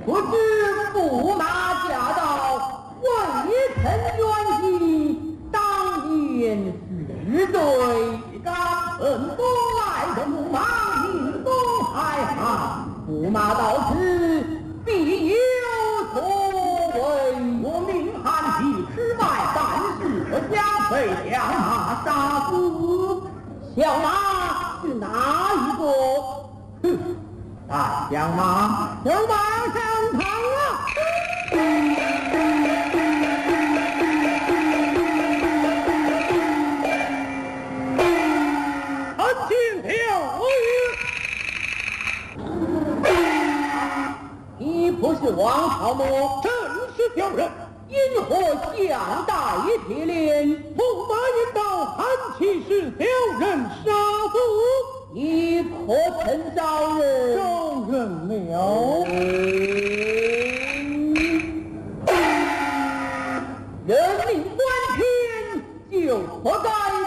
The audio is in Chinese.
不知驸马驾到，未曾远行，当年是对刚乘风来的驸马迎风海航，驸马到此必有所为。我命汉骑之外，但是加费两马杀死。小马是哪一个？哼！大将马有马上堂啊！ 臣请条你不是王朝么？ 正是小人。 因何相待铁链？ 驸马引导韩骑是小人杀死。 你可曾招人？ 招人了。 人命关天，就不该